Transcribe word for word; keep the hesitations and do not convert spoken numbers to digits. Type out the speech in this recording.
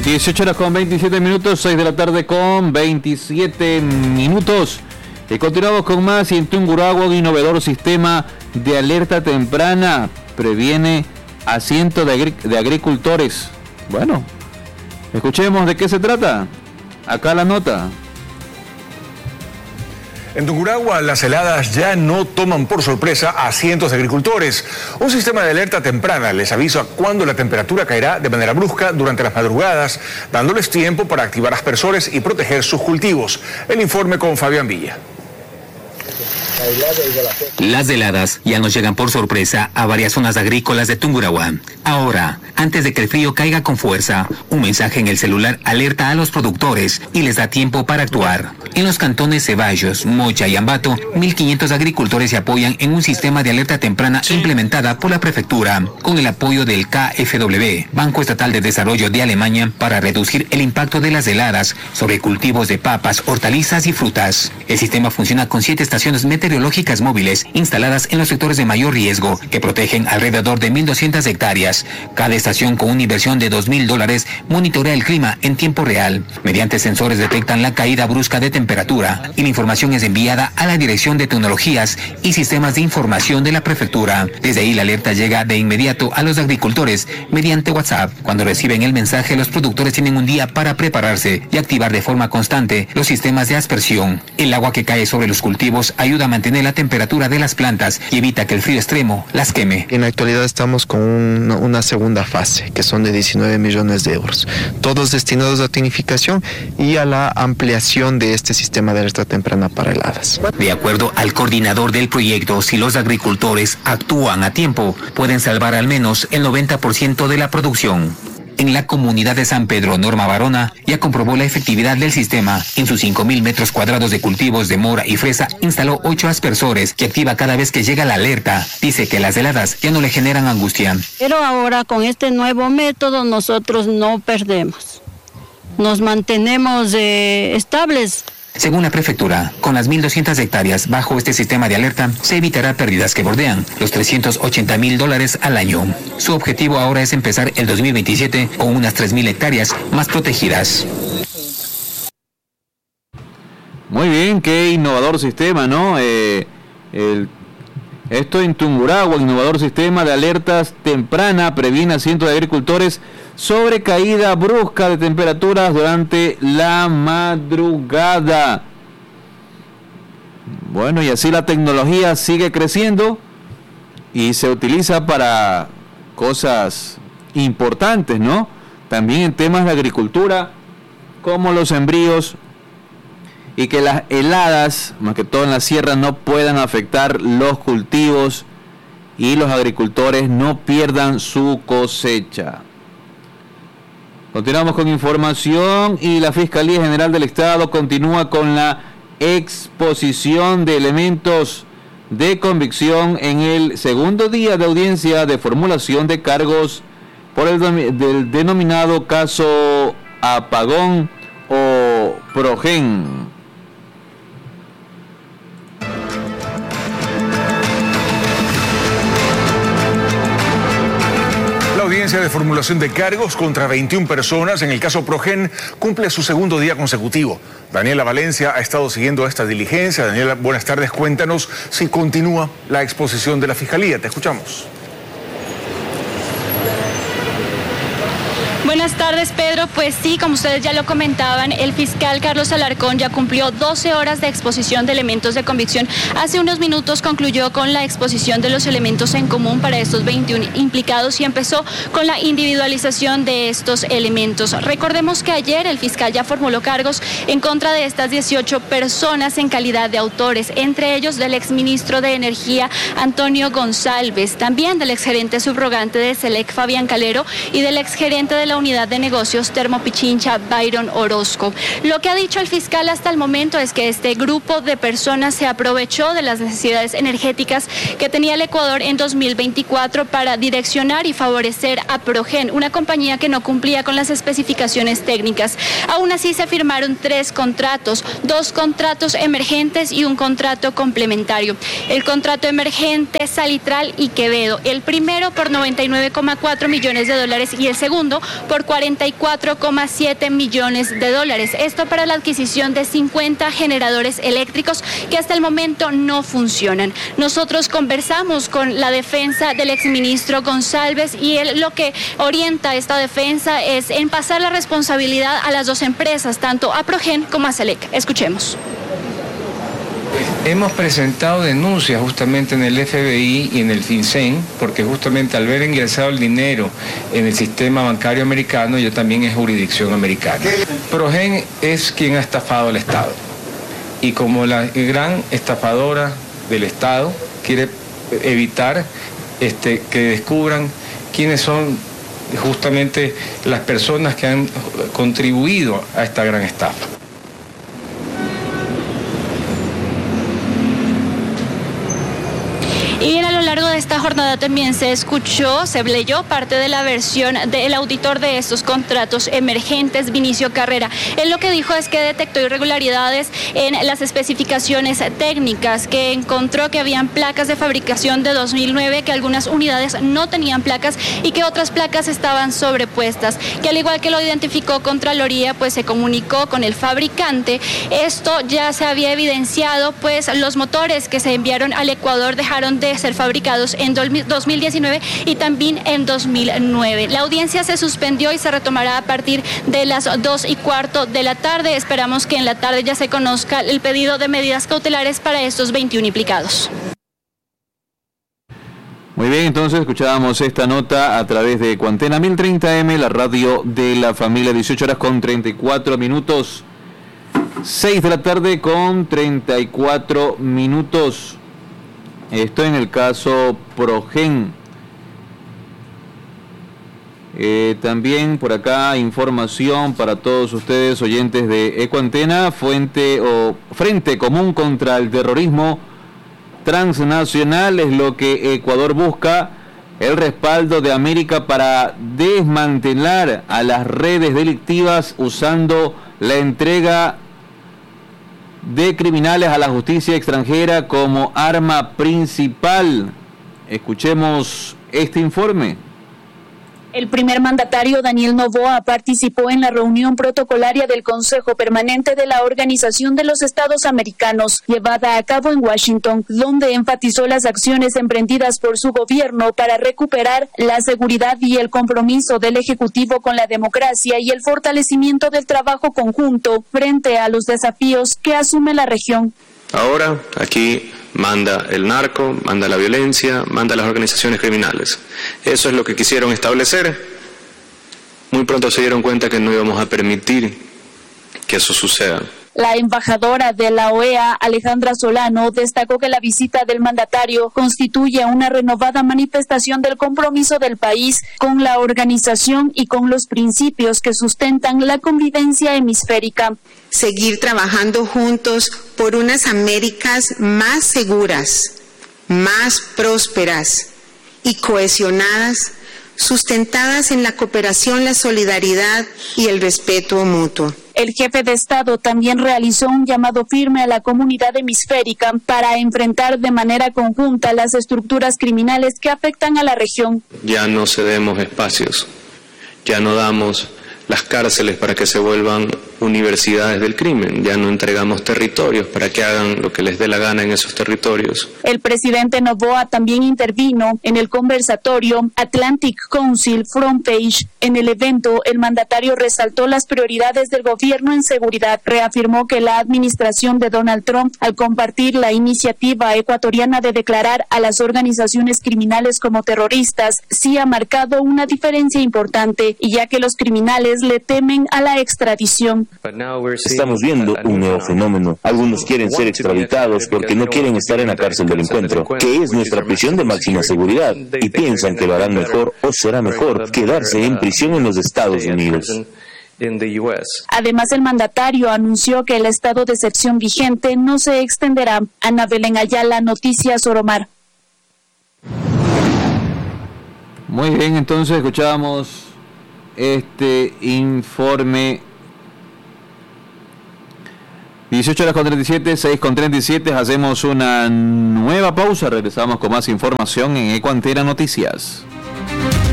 dieciocho horas con veintisiete minutos, seis de la tarde con veintisiete minutos. Y continuamos con más. Y en Tungurahua, un innovador sistema de alerta temprana previene a cientos de, agri- de agricultores. Bueno, escuchemos de qué se trata. Acá la nota. En Tungurahua, las heladas ya no toman por sorpresa a cientos de agricultores. Un sistema de alerta temprana les avisa cuándo la temperatura caerá de manera brusca durante las madrugadas, dándoles tiempo para activar aspersores y proteger sus cultivos. El informe con Fabián Villa. Las heladas ya nos llegan por sorpresa a varias zonas agrícolas de Tungurahua. Ahora, antes de que el frío caiga con fuerza, un mensaje en el celular alerta a los productores y les da tiempo para actuar. En los cantones Ceballos, Mocha y Ambato, mil quinientos agricultores se apoyan en un sistema de alerta temprana implementada por la prefectura, con el apoyo del K F W, Banco Estatal de Desarrollo de Alemania, para reducir el impacto de las heladas sobre cultivos de papas, hortalizas y frutas. El sistema funciona con siete estaciones meteorológicas móviles instaladas en los sectores de mayor riesgo, que protegen alrededor de mil doscientas hectáreas. Cada estación, con una inversión de dos mil dólares, monitorea el clima en tiempo real. Mediante sensores detectan la caída brusca de temperatura y la información es enviada a la Dirección de Tecnologías y Sistemas de Información de la Prefectura. Desde ahí la alerta llega de inmediato a los agricultores mediante WhatsApp. Cuando reciben el mensaje, los productores tienen un día para prepararse y activar de forma constante los sistemas de aspersión. El agua que cae sobre los cultivos ayuda a mantener la temperatura de las plantas y evita que el frío extremo las queme. En la actualidad estamos con un, una segunda fase, que son de diecinueve millones de euros, todos destinados a tecnificación y a la ampliación de este sistema de alerta temprana para heladas. De acuerdo al coordinador del proyecto, si los agricultores actúan a tiempo, pueden salvar al menos el noventa por ciento de la producción. En la comunidad de San Pedro, Norma Barona ya comprobó la efectividad del sistema. En sus cinco mil metros cuadrados de cultivos de mora y fresa instaló ocho aspersores que activa cada vez que llega la alerta. Dice que las heladas ya no le generan angustia. Pero ahora con este nuevo método nosotros no perdemos. Nos mantenemos eh, estables. Según la prefectura, con las mil doscientas hectáreas bajo este sistema de alerta, se evitará pérdidas que bordean los trescientos ochenta mil dólares al año. Su objetivo ahora es empezar el dos mil veintisiete con unas tres mil hectáreas más protegidas. Muy bien, qué innovador sistema, ¿no? Eh, el, esto en Tungurahua, innovador sistema de alertas temprana, previene a cientos de agricultores sobre caída brusca de temperaturas durante la madrugada. Bueno, y así la tecnología sigue creciendo y se utiliza para cosas importantes, ¿no? También en temas de agricultura, como los sembríos, y que las heladas, más que todo en la sierra, no puedan afectar los cultivos y los agricultores no pierdan su cosecha. Continuamos con información y la Fiscalía General del Estado continúa con la exposición de elementos de convicción en el segundo día de audiencia de formulación de cargos por el del denominado caso Apagón o Progen. La audiencia de formulación de cargos contra veintiuna personas en el caso Progen cumple su segundo día consecutivo. Daniela Valencia ha estado siguiendo esta diligencia. Daniela, buenas tardes. Cuéntanos si continúa la exposición de la Fiscalía. Te escuchamos. Buenas tardes, Pedro. Pues sí, como ustedes ya lo comentaban, el fiscal Carlos Alarcón ya cumplió doce horas de exposición de elementos de convicción. Hace unos minutos concluyó con la exposición de los elementos en común para estos veintiún implicados y empezó con la individualización de estos elementos. Recordemos que ayer el fiscal ya formuló cargos en contra de estas dieciocho personas en calidad de autores, entre ellos del exministro de Energía Antonio González, también del exgerente subrogante de SELEC Fabián Calero y del exgerente de la Unidad de Negocios Termopichincha, Byron Orozco. Lo que ha dicho el fiscal hasta el momento es que este grupo de personas se aprovechó de las necesidades energéticas que tenía el Ecuador en dos mil veinticuatro para direccionar y favorecer a Progen, una compañía que no cumplía con las especificaciones técnicas. Aún así se firmaron tres contratos, dos contratos emergentes y un contrato complementario. El contrato emergente Salitral y Quevedo, el primero por noventa y nueve coma cuatro millones de dólares y el segundo por cuarenta y cuatro coma siete millones de dólares. Esto para la adquisición de cincuenta generadores eléctricos que hasta el momento no funcionan. Nosotros conversamos con la defensa del exministro González y él lo que orienta esta defensa es en pasar la responsabilidad a las dos empresas, tanto a Progen como a Selec. Escuchemos. Hemos presentado denuncias justamente en el F B I y en el FinCEN, porque justamente al ver ingresado el dinero en el sistema bancario americano, ya también es jurisdicción americana. Progen es quien ha estafado al Estado. Y como la gran estafadora del Estado, quiere evitar este, que descubran quiénes son justamente las personas que han contribuido a esta gran estafa. Y bien, a lo largo de esta jornada también se escuchó, se leyó parte de la versión del auditor de estos contratos emergentes, Vinicio Carrera. Él lo que dijo es que detectó irregularidades en las especificaciones técnicas, que encontró que habían placas de fabricación de dos mil nueve, que algunas unidades no tenían placas y que otras placas estaban sobrepuestas, que al igual que lo identificó Contraloría, pues se comunicó con el fabricante. Esto ya se había evidenciado, pues los motores que se enviaron al Ecuador dejaron de ser fabricados en dos mil diecinueve y también en dos mil nueve. La audiencia se suspendió y se retomará a partir de las dos y cuarto de la tarde. Esperamos que en la tarde ya se conozca el pedido de medidas cautelares para estos veintiún implicados. Muy bien, entonces escuchábamos esta nota a través de Ecuantena mil treinta eme, la radio de la familia, dieciocho horas con treinta y cuatro minutos, seis de la tarde con treinta y cuatro minutos. Esto en el caso Progen. Eh, también por acá información para todos ustedes oyentes de Ecuantena. Fuente o Frente Común contra el Terrorismo Transnacional es lo que Ecuador busca, el respaldo de América para desmantelar a las redes delictivas usando la entrega de criminales a la justicia extranjera como arma principal. Escuchemos este informe. El primer mandatario, Daniel Noboa, participó en la reunión protocolaria del Consejo Permanente de la Organización de los Estados Americanos, llevada a cabo en Washington, donde enfatizó las acciones emprendidas por su gobierno para recuperar la seguridad y el compromiso del Ejecutivo con la democracia y el fortalecimiento del trabajo conjunto frente a los desafíos que asume la región. Ahora, aquí manda el narco, manda la violencia, manda las organizaciones criminales. Eso es lo que quisieron establecer. Muy pronto se dieron cuenta que no íbamos a permitir que eso suceda. La embajadora de la O E A, Alejandra Solano, destacó que la visita del mandatario constituye una renovada manifestación del compromiso del país con la organización y con los principios que sustentan la convivencia hemisférica. Seguir trabajando juntos por unas Américas más seguras, más prósperas y cohesionadas, sustentadas en la cooperación, la solidaridad y el respeto mutuo. El jefe de Estado también realizó un llamado firme a la comunidad hemisférica para enfrentar de manera conjunta las estructuras criminales que afectan a la región. Ya no cedemos espacios, ya no damos las cárceles para que se vuelvan universidades del crimen, ya no entregamos territorios para que hagan lo que les dé la gana en esos territorios. El presidente Noboa también intervino en el conversatorio Atlantic Council Front Page. En el evento, el mandatario resaltó las prioridades del gobierno en seguridad. Reafirmó que la administración de Donald Trump, al compartir la iniciativa ecuatoriana de declarar a las organizaciones criminales como terroristas, sí ha marcado una diferencia importante, y ya que los criminales le temen a la extradición. Estamos viendo un nuevo fenómeno. Algunos quieren ser extraditados porque no quieren estar en la cárcel del encuentro, que es nuestra prisión de máxima seguridad, y piensan que lo harán mejor o será mejor quedarse en prisión en los Estados Unidos. Además, el mandatario anunció que el estado de excepción vigente no se extenderá. Ana Belén Ayala, Noticias Oromar. Muy bien, entonces escuchábamos este informe. dieciocho horas con treinta y siete, seis con treinta y siete, hacemos una nueva pausa, regresamos con más información en Ecuantera Noticias.